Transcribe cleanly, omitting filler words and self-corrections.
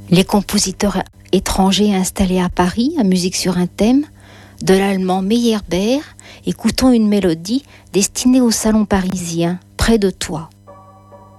Les compositeurs étrangers installés à Paris, à Musique sur un thème, de l'allemand Meyerbeer, écoutons une mélodie destinée au salon parisien, Près de toi.